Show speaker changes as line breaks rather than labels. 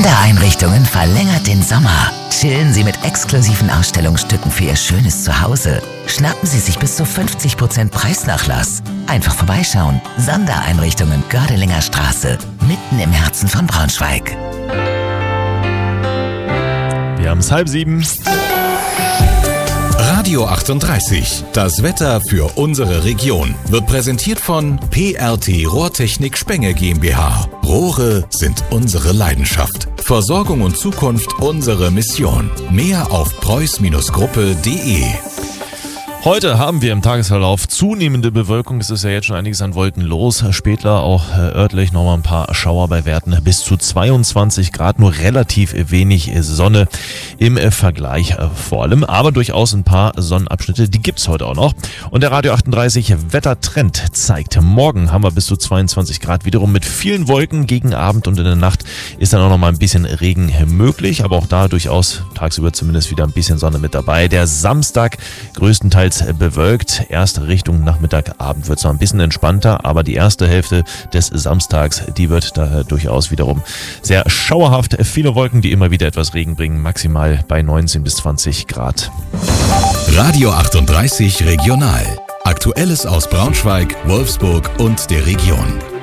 Sondereinrichtungen verlängert den Sommer. Chillen Sie mit exklusiven Ausstellungsstücken für Ihr schönes Zuhause. Schnappen Sie sich bis zu 50% Preisnachlass. Einfach vorbeischauen. Sondereinrichtungen Gördelinger Straße, mitten im Herzen von Braunschweig.
Wir haben es 6:30.
Radio 38, das Wetter für unsere Region, wird präsentiert von PRT Rohrtechnik Spenge GmbH. Rohre sind unsere Leidenschaft. Versorgung und Zukunft unsere Mission. Mehr auf preuß-gruppe.de.
Heute haben wir im Tagesverlauf zunehmende Bewölkung. Es ist ja jetzt schon einiges an Wolken los. Später auch örtlich nochmal ein paar Schauer bei Werten bis zu 22 Grad. Nur relativ wenig Sonne im Vergleich vor allem. Aber durchaus ein paar Sonnenabschnitte, die gibt's heute auch noch. Und der Radio 38 Wettertrend zeigt, morgen haben wir bis zu 22 Grad. Wiederum mit vielen Wolken gegen Abend und in der Nacht ist dann auch nochmal ein bisschen Regen möglich. Aber auch da durchaus tagsüber zumindest wieder ein bisschen Sonne mit dabei. Der Samstag größtenteils bewölkt. Erst Richtung Nachmittag, Abend wird es noch ein bisschen entspannter, aber die erste Hälfte des Samstags, die wird da durchaus wiederum sehr schauerhaft. Viele Wolken, die immer wieder etwas Regen bringen, maximal bei 19 bis 20 Grad.
Radio 38 Regional. Aktuelles aus Braunschweig, Wolfsburg und der Region.